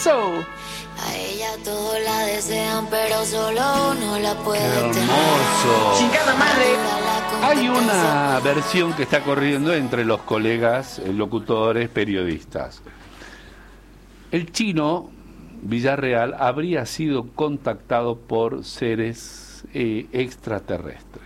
Eso. A ella todos la desean, pero solo uno la puede tener. Hermoso. Chingada madre. Hay una versión que está corriendo entre los colegas, locutores, periodistas. El chino Villarreal habría sido contactado por seres extraterrestres.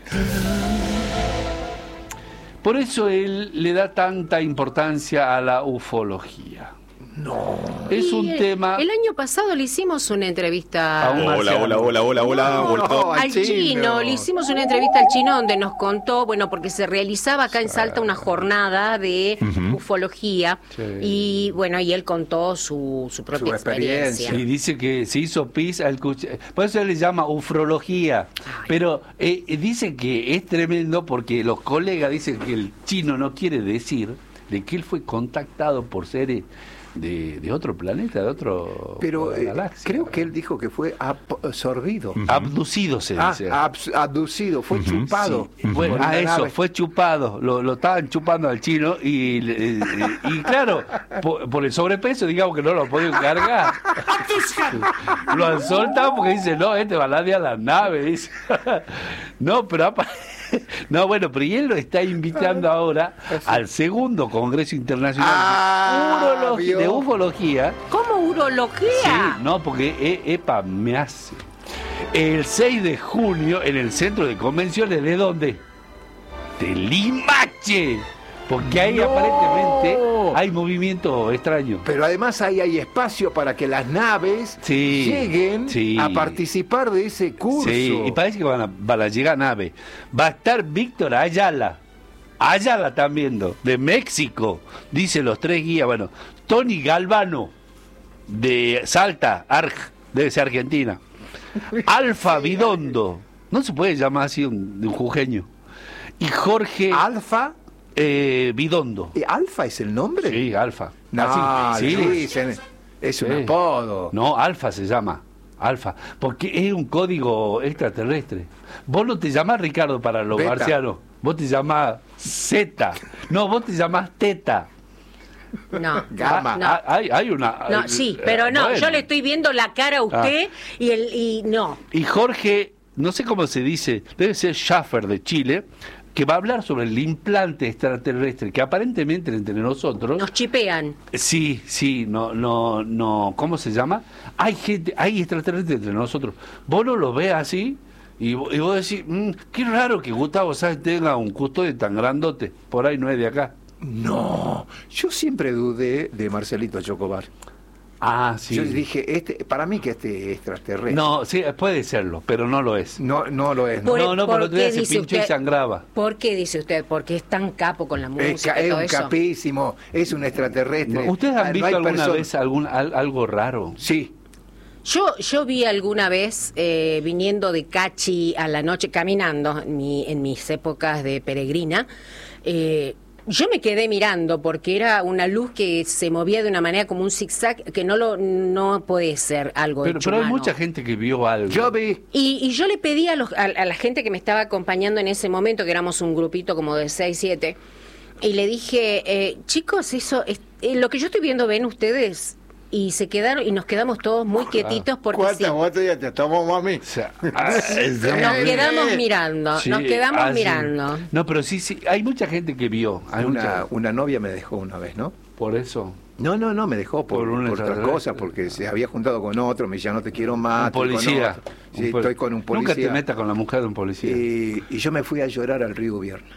Por eso él le da tanta importancia a la ufología. No. Es un tema... El año pasado le hicimos una entrevista A un marciano. No, al chino. Le hicimos una entrevista al chino donde nos contó, bueno, porque se realizaba acá en Salta una jornada de ufología. Sí. Y bueno, y él contó su propia experiencia. Y dice que se hizo pis al por eso le llama ufrología. Ay. Pero dice que es tremendo porque los colegas dicen que el chino no quiere decir de que él fue contactado por seres de otro planeta, de otro galaxia. Creo que él dijo que fue absorbido. Abducido se dice. Abducido, fue chupado. Sí. Bueno, por una eso, nave. fue chupado, lo estaban chupando al chino y claro, por el sobrepeso, digamos que no lo podían cargar. Lo han soltado porque dice, no, va a la de a la nave, dice. No, pero no, bueno, pero y él lo está invitando ahora al segundo Congreso Internacional de Ufología. ¿Cómo urología? Sí, no, porque EPA me hace. El 6 de junio en el centro de convenciones, ¿de dónde? De Limache. Porque ahí aparentemente hay movimiento extraño. Pero además ahí hay espacio para que las naves lleguen a participar de ese curso. Sí, y parece que van a llegar naves. Va a estar Víctor Ayala. Ayala están viendo, de México, dice los tres guías. Bueno, Tony Galvano, de Salta, debe ser Argentina. Alfa Bidondo, no se puede llamar así de un jujeño. Y Jorge... ¿Alfa? Bidondo. ¿Alfa es el nombre? Sí, Alfa. No, así, sí. Es un apodo. No, Alfa se llama. Alfa. Porque es un código extraterrestre. Vos no te llamás Ricardo para los Beta. marcianos. Vos te llamás Z. No, vos te llamás Teta. No. Gamma. No. Hay una... No, sí, pero no, bueno. yo le estoy viendo la cara a usted y no. Y Jorge, no sé cómo se dice, debe ser Schaffer de Chile, que va a hablar sobre el implante extraterrestre, que aparentemente entre nosotros... Nos chipean. Sí, no, ¿cómo se llama? Hay extraterrestres entre nosotros. Vos no lo ves así y vos decís, qué raro que Gustavo Sáenz tenga un custodio tan grandote, por ahí no es de acá. No, yo siempre dudé de Marcelito Chocobar. Ah, sí. Yo dije, para mí que este es extraterrestre. No, sí, puede serlo, pero no lo es. No lo es. Por- No, pero ¿por otro día qué se dice pinchó y usted? sangraba. ¿Por qué dice usted? Porque es tan capo con la música y Es todo un eso. capísimo, es un extraterrestre. ¿Ustedes han No visto hay alguna persona- vez algo raro? Sí. Yo vi alguna vez viniendo de Cachi a la noche, caminando en mis épocas de peregrina, yo me quedé mirando porque era una luz que se movía de una manera como un zigzag que no puede ser algo Pero hecho hay humano. mucha gente que vio algo. Yo vi. Y yo le pedí a la gente que me estaba acompañando en ese momento, que éramos un grupito como de 6, 7, y le dije, chicos, eso es, lo que yo estoy viendo, ¿ven ustedes? Y se quedaron y nos quedamos todos muy quietitos porque sí, ¿Cuántas botellas te tomó, mami? O sea, nos quedamos mirando, sí, nos quedamos sí. mirando. No, pero sí, hay mucha gente que vio. Hay Una novia me dejó una vez, ¿no? por eso. No, me dejó por un otra extraterrestre. cosa, porque se había juntado con otro, me decía, no te quiero más. Un estoy con policía. otro. Sí, estoy con un policía. Nunca te metas con la mujer de un policía. Y yo me fui a llorar al río Vierna.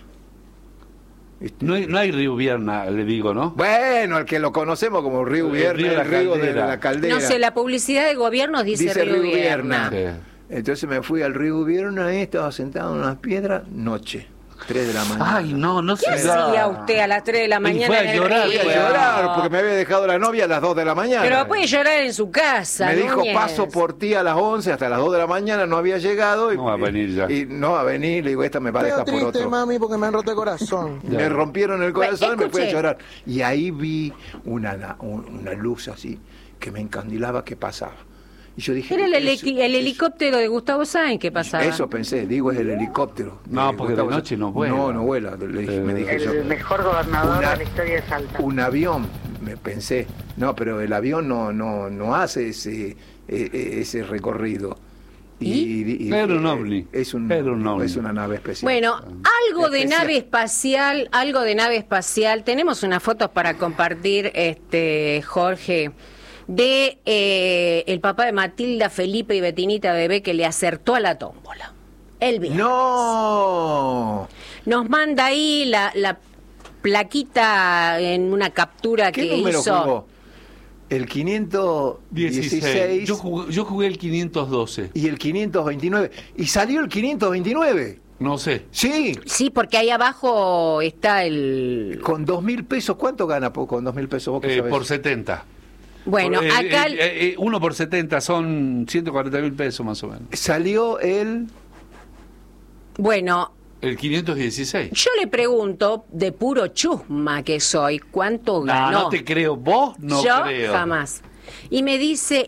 No hay Río Vierna, le digo, ¿no? Bueno, el que lo conocemos como Río Vierna, el río de la Caldera. No sé, la publicidad de gobiernos dice Río Vierna. Sí. Entonces me fui al río Vierna, estaba sentado en unas piedras, noche, 3 de la mañana. Ay, no ¿Qué se da. hacía usted a las 3 de la Y mañana fue a en el llorar, río? Fui a llorar porque me había dejado la novia a las 2 de la mañana. Pero puede llorar en su casa, Me dijo, Núñez. paso por ti a las 11, hasta las 2 de la mañana, no había llegado. No va a venir ya. Y no va a venir, le digo, esta me va a dejar por Estoy triste, otro. mami, porque me han roto el corazón. Ya. Me rompieron el corazón y me fui a escuche. llorar. Y ahí vi una luz así, que me encandilaba, que pasaba. Y yo dije... Era el eso- helicóptero de Gustavo Sáenz que pasaba. Eso pensé, digo, es el helicóptero. No, porque de Gustavo noche no Sáenz. vuela. No vuela, me dije yo. El mejor gobernador Una- de la historia de Salta. Un avión, me pensé, No, pero el avión no hace ese recorrido. Era un ovni. Es una nave especial. Bueno, algo de nave espacial. Tenemos unas fotos para compartir, Jorge, de el papá de Matilda, Felipe y Betinita Bebé, que le acertó a la tómbola. El viernes. ¡No! Nos manda ahí la plaquita en una captura que ¿Qué número hizo. jugó? El 516. Yo jugué el 512. Y el 529. ¿Y salió el 529? No sé. Sí. Sí, porque ahí abajo está el... Con 2.000 pesos, ¿cuánto gana con 2.000 pesos? ¿Vos qué sabés? Por 70. Bueno, acá... uno por 70 son 140.000 pesos más o menos. Salió el... Bueno... El 516. Yo le pregunto, de puro chusma que soy, ¿cuánto ganó? No te creo. ¿Vos? No yo creo. Jamás. Y me dice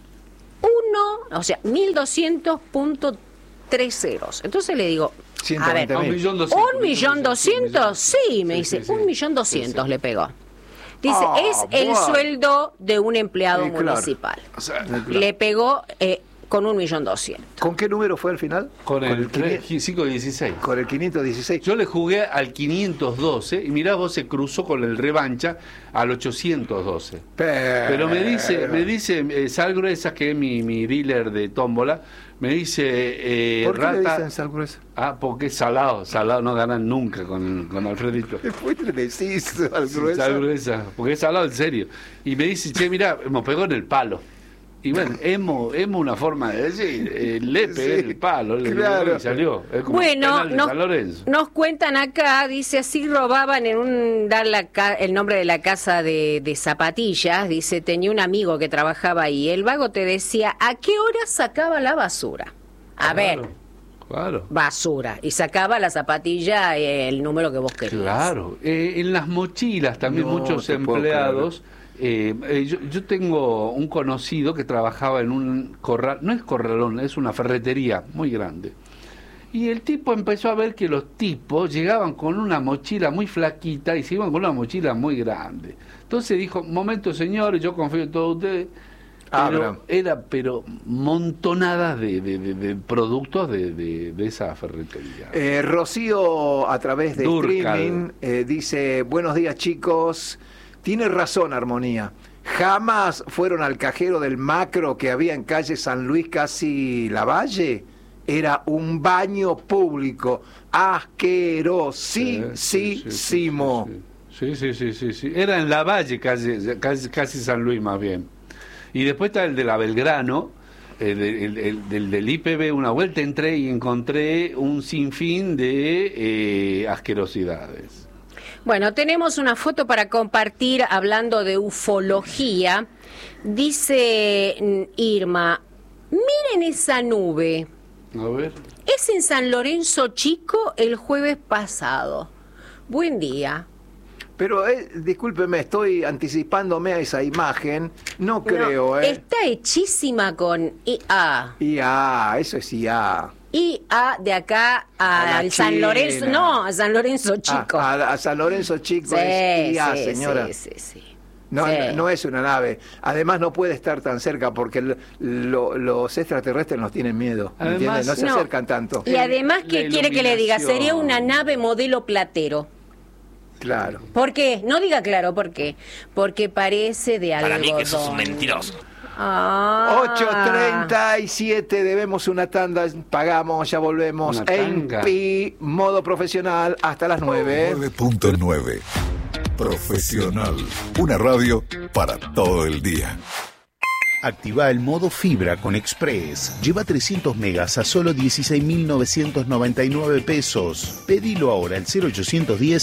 1.200.3 ceros. Entonces le digo, a ver, 1.200.000. Sí, me dice, 1.200.000 le pegó. Dice, es el sueldo de un empleado municipal. O sea, le pegó con 1.200.000. ¿Con qué número fue al final? Con el 516. Con el 516. Yo le jugué al 512 y mirá vos, se cruzó con el revancha al 812. Pero me dice Sal Gruesa, que es mi dealer de tómbola, me dice... ¿Por qué Rata, le dicen Sal Gruesa? Porque es salado no ganan nunca con Alfredito. Después le decís Sal Gruesa. Sal Gruesa, porque es salado en serio. Y me dice, che, mirá, me pegó en el palo. Y bueno, hemos una forma de decir, le pegué el palo, claro. Y salió. Es como bueno, el San Lorenzo. Nos cuentan acá, dice, así robaban dar el nombre de la casa de zapatillas, dice, tenía un amigo que trabajaba ahí, el vago te decía, ¿a qué hora sacaba la basura? Claro. Basura, y sacaba la zapatilla el número que vos querías. Claro, en las mochilas también muchos empleados... yo tengo un conocido que trabajaba en un corral, no es corralón, es una ferretería muy grande. Y el tipo empezó a ver que los tipos llegaban con una mochila muy flaquita y se iban con una mochila muy grande. Entonces dijo, momento señores, yo confío en todos ustedes. Pero montonadas de productos de esa ferretería. Rocío, a través de streaming, dice, buenos días chicos. Tiene razón, Armonía. Jamás fueron al cajero del Macro que había en calle San Luis, casi Lavalle. Era un baño público asquerosísimo. Sí. Era en Lavalle, casi San Luis más bien. Y después está el de la Belgrano, del IPB. Una vuelta entré y encontré un sinfín de asquerosidades. Bueno, tenemos una foto para compartir hablando de ufología. Dice Irma, miren esa nube. A ver. Es en San Lorenzo Chico el jueves pasado. Buen día. Pero, discúlpeme, estoy anticipándome a esa imagen. No creo, Está hechísima con IA. IA, eso es IA. IA de acá al San Lorenzo, a San Lorenzo Chico. A San Lorenzo Chico es IA, señora. Sí. No es una nave. Además no puede estar tan cerca porque los extraterrestres nos tienen miedo. Además, no se acercan tanto. Y además, ¿qué quiere que le diga? Sería una nave modelo platero. Claro. ¿Por qué? No diga claro, ¿por qué? Porque parece de algodón. Para mí que sos un mentiroso. 8:37, debemos una tanda, pagamos, ya volvemos en Pi, modo profesional, hasta las 9. 9.9. Profesional. Una radio para todo el día. Activa el modo fibra con Express. Lleva 300 megas a solo 16.999 pesos. Pedilo ahora al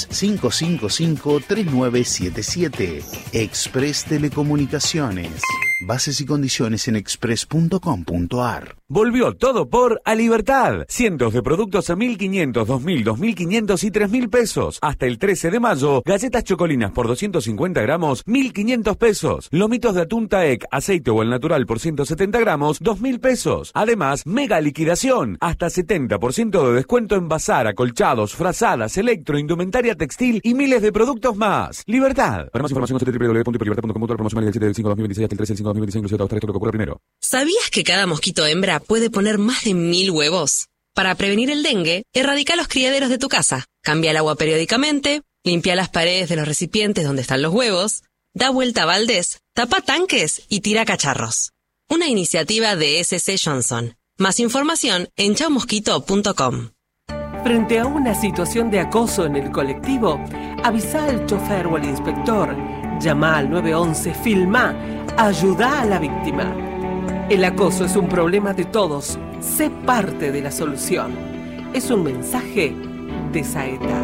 0810-555-3977. Express Telecomunicaciones. Bases y condiciones en express.com.ar. Volvió todo por A Libertad. Cientos de productos a 1.500, 2.000, 2.500 y 3.000 pesos. Hasta el 13 de mayo, galletas chocolinas por 250 gramos, 1.500 pesos. Lomitos de atún Taek, aceite o el natural por 170 gramos, 2.000 pesos. Además, mega liquidación. Hasta 70% de descuento en bazar, acolchados, frazadas, electro, indumentaria textil y miles de productos más. Libertad. Para más información, www.libertad.com.ar. Promoción del 7 del 5 de 2026 hasta el 13 del 5 de 2026, inclusive todo esto lo que ocurre primero. ¿Sabías que cada mosquito hembra puede poner más de 1.000 huevos? Para prevenir el dengue, erradica los criaderos de tu casa. Cambia el agua periódicamente, limpia las paredes de los recipientes donde están los huevos, da vuelta a baldes, tapa tanques y tira cacharros. Una iniciativa de SC Johnson. Más información en chaumosquito.com. Frente a una situación de acoso en el colectivo, avisa al chofer o al inspector, llama al 911, filma, ayuda a la víctima. El acoso es un problema de todos. Sé parte de la solución. Es un mensaje de Saeta.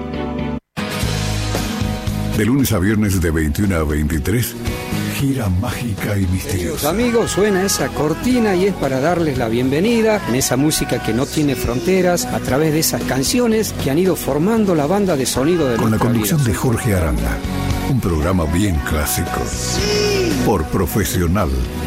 De lunes a viernes de 21 a 23, gira mágica y misteriosa. Amigos, suena esa cortina y es para darles la bienvenida en esa música que no tiene fronteras, a través de esas canciones que han ido formando la banda de sonido de con la conducción vida. De Jorge Aranda. Un programa bien clásico. Sí. Por Profesional.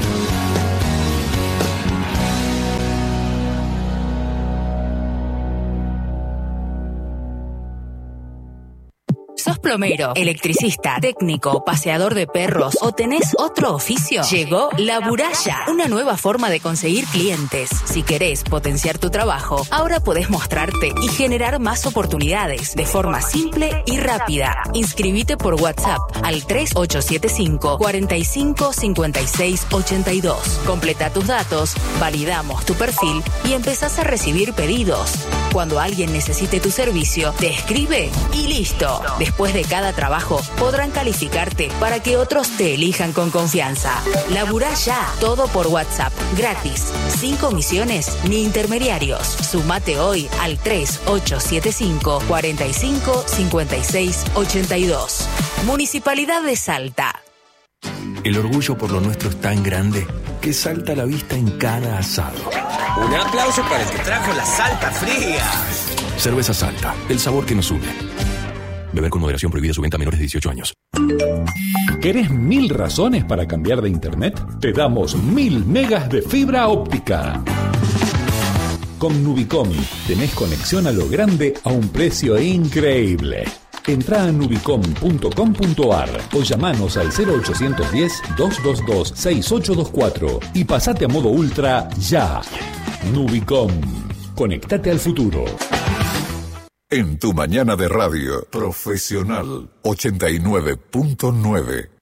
¿Sos plomero, electricista, técnico, paseador de perros o tenés otro oficio? Llegó La Buralla, una nueva forma de conseguir clientes. Si querés potenciar tu trabajo, ahora podés mostrarte y generar más oportunidades de forma simple y rápida. Inscribite por WhatsApp al 3875 45 56 82. Completa tus datos, validamos tu perfil y empezás a recibir pedidos. Cuando alguien necesite tu servicio, te escribe y listo. Después de cada trabajo, podrán calificarte para que otros te elijan con confianza. Laburá ya, todo por WhatsApp, gratis, sin comisiones ni intermediarios. Sumate hoy al 3875 45 56 82. Municipalidad de Salta. El orgullo por lo nuestro es tan grande que salta a la vista en cada asado. Un aplauso para el que trajo la Salta fría. Cerveza Salta, el sabor que nos une. Beber con moderación, prohibida su venta a menores de 18 años. ¿Querés 1000 razones para cambiar de internet? Te damos 1000 megas de fibra óptica. Con Nubicom tenés conexión a lo grande a un precio increíble. Entrá a nubicom.com.ar o llamanos al 0810-222-6824 y pasate a modo ultra ya. Nubicom. Conectate al futuro. En tu mañana de radio, Profesional 89.9.